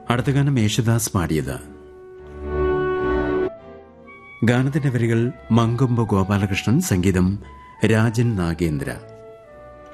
അടുത്ത ഗാനം യേശുദാസ് പാടിയത്. ഗാനത്തിന്റെ വരികൾ മങ്കൊമ്പ് ഗോപാലകൃഷ്ണൻ, സംഗീതം രാജൻ നാഗേന്ദ്ര.